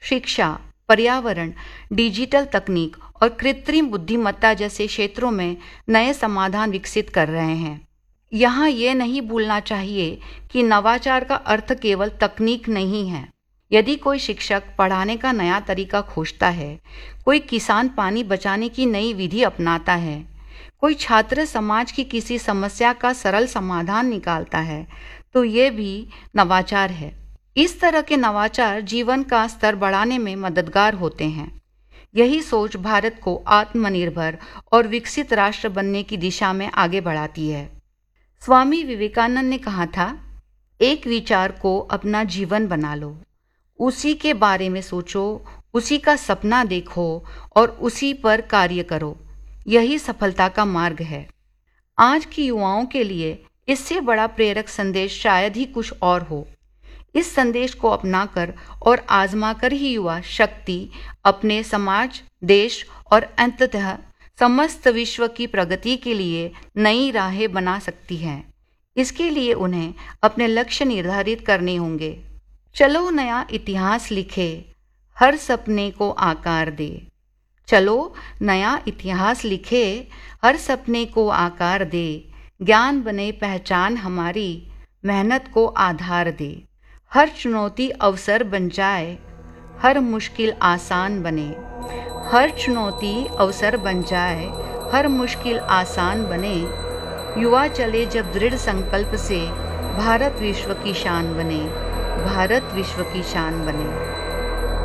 शिक्षा, पर्यावरण, डिजिटल तकनीक और कृत्रिम बुद्धिमत्ता जैसे क्षेत्रों में नए समाधान विकसित कर रहे हैं। यहाँ ये नहीं भूलना चाहिए कि नवाचार का अर्थ केवल तकनीक नहीं है। यदि कोई शिक्षक पढ़ाने का नया तरीका खोजता है, कोई किसान पानी बचाने की नई विधि अपनाता है, कोई छात्र समाज की किसी समस्या का सरल समाधान निकालता है, तो ये भी नवाचार है। इस तरह के नवाचार जीवन का स्तर बढ़ाने में मददगार होते हैं। यही सोच भारत को आत्मनिर्भर और विकसित राष्ट्र बनने की दिशा में आगे बढ़ाती है। स्वामी विवेकानंद ने कहा था, एक विचार को अपना जीवन बना लो, उसी के बारे में सोचो, उसी का सपना देखो और उसी पर कार्य करो। यही सफलता का मार्ग है। आज की युवाओं के लिए इससे बड़ा प्रेरक संदेश शायद ही कुछ और हो। इस संदेश को अपनाकर और आजमाकर ही युवा शक्ति अपने समाज, देश और अंततः समस्त विश्व की प्रगति के लिए नई राहें बना सकती हैं। इसके लिए उन्हें अपने लक्ष्य निर्धारित करने होंगे। चलो नया इतिहास लिखे, हर सपने को आकार दे। चलो नया इतिहास लिखे, हर सपने को आकार दे। ज्ञान बने पहचान हमारी, मेहनत को आधार दे। हर चुनौती अवसर बन जाए, हर मुश्किल आसान बने। हर चुनौती अवसर बन जाए, हर मुश्किल आसान बने। युवा चले जब दृढ़ संकल्प से, भारत विश्व की शान बने। भारत विश्व की शान बने।